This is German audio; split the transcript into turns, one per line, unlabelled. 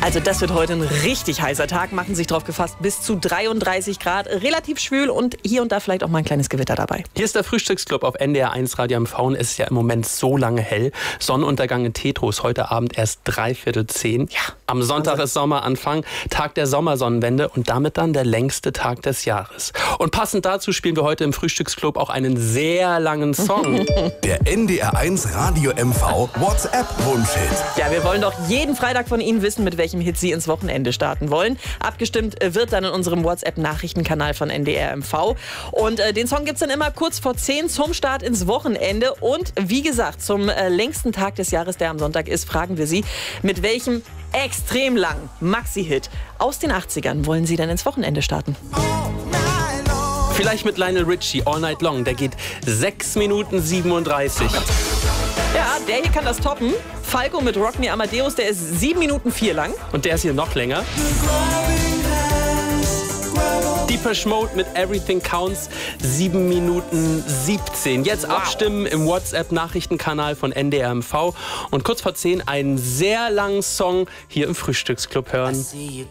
Also das wird heute ein richtig heißer Tag, machen sich drauf gefasst, bis zu 33 Grad, relativ schwül und hier und da vielleicht auch mal ein kleines Gewitter dabei.
Hier ist der Frühstücksclub auf NDR 1 Radio MV und es ist ja im Moment so lange hell. Sonnenuntergang in Tetros, heute Abend erst 9:45. Ja, am Sonntag ist Sommeranfang, Tag der Sommersonnenwende und damit dann der längste Tag des Jahres. Und passend dazu spielen wir heute im Frühstücksclub auch einen sehr langen Song.
Der NDR 1 Radio MV WhatsApp-Wunschhit.
Ja, wir wollen doch jeden Freitag von Ihnen wissen, mit welchem Hit Sie ins Wochenende starten wollen. Abgestimmt wird dann in unserem WhatsApp-Nachrichtenkanal von NDR MV. Und den Song gibt es dann immer kurz vor 10 zum Start ins Wochenende. Und wie gesagt, zum längsten Tag des Jahres, der am Sonntag ist, fragen wir Sie, mit welchem extrem langen Maxi-Hit aus den 80ern wollen Sie denn ins Wochenende starten?
Vielleicht mit Lionel Richie, All Night Long. Der geht 6 Minuten 37.
Ja, der hier kann das toppen. Falco mit Rock Me Amadeus, der ist 7 Minuten 4 lang.
Und der ist hier noch länger. Depeche Mode mit Everything Counts, 7 Minuten 17. Jetzt abstimmen im WhatsApp-Nachrichtenkanal von NDR MV. Und kurz vor 10 einen sehr langen Song hier im Frühstücksclub hören.